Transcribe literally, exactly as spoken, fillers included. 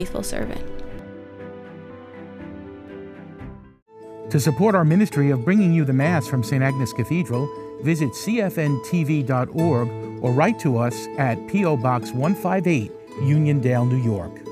faithful servant. To support our ministry of bringing you the Mass from Saint Agnes Cathedral, visit c f n t v dot org or write to us at P O Box one five eight, Uniondale, New York.